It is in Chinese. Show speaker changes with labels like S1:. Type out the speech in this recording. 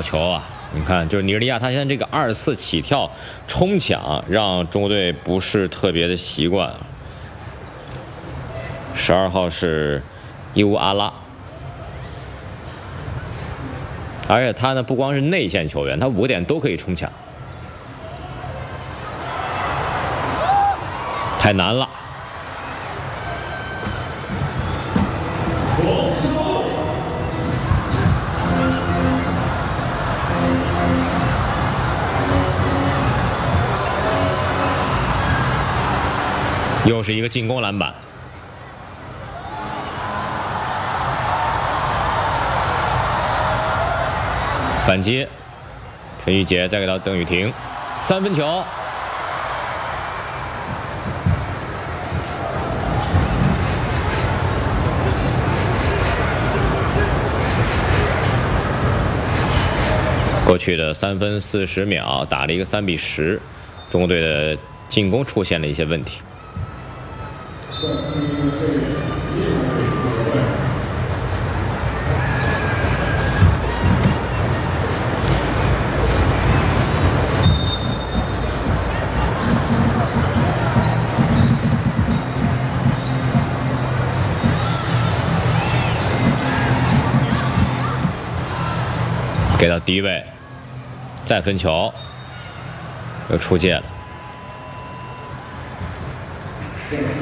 S1: 好球啊！你看，就是尼日利亚，他现在这个2-4起跳冲抢，让中国队不是特别的习惯。12号是伊乌阿拉，而且他呢不光是内线球员，他5个点都可以冲抢，太难了。 又是一个进攻篮板，反击，陈玉杰再给到邓雨婷，3分球，过去的3分40秒打了一个3比10，中国队的进攻出现了一些问题。 给到低位，再分球，又出界了。